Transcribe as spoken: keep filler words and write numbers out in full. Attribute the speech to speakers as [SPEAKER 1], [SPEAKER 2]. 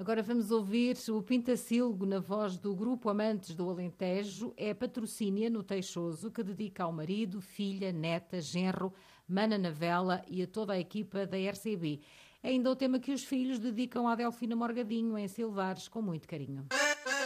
[SPEAKER 1] Agora vamos ouvir o Pintacilgo na voz do Grupo Amantes do Alentejo. É Patrocínia no Teixoso, que dedica ao marido, filha, neta, genro, mana na vela e a toda a equipa da R C B. É ainda o tema que os filhos dedicam à Delfina Morgadinho, em Silvares, com muito carinho.